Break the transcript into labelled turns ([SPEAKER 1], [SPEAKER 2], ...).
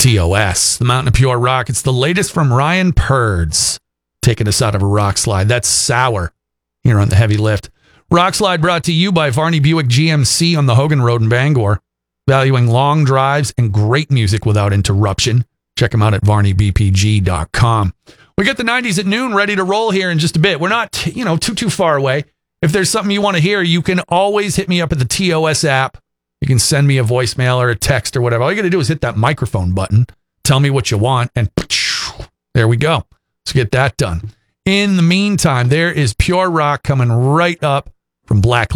[SPEAKER 1] TOS, the Mountain of Pure Rock. It's the latest from Ryan Purds, taking us out of a rock slide. That's Sour here on the Heavy Lift. Rock Slide brought to you by Varney Buick GMC on the Hogan Road in Bangor, valuing long drives and great music without interruption. Check them out at varneybpg.com. We got the 90s at noon ready to roll here in just a bit. We're not, too far away. If there's something you want to hear, you can always hit me up at the TOS app. You can send me a voicemail or a text or whatever. All you got to do is hit that microphone button, tell me what you want, and there we go. Let's get that done. In the meantime, there is Pure Rock coming right up from Black